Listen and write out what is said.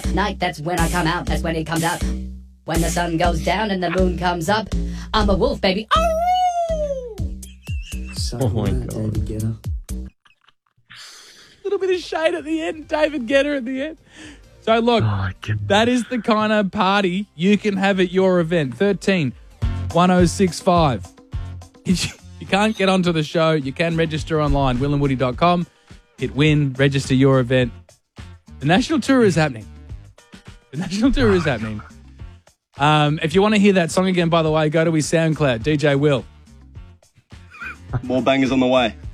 night, that's when I come out, that's when it comes out. When the sun goes down and the moon comes up, I'm a wolf, baby. Oh, Oh my God. David Guetta. Little bit of shade at the end, David Guetta at the end. So look, that is the kind of party you can have at your event. 13 1065. You can't get onto the show. You can register online, willandwoody.com. Hit win, register your event. The national tour is happening. The national tour is happening. If you want to hear that song again, by the way, go to his SoundCloud, DJ Will. More bangers on the way.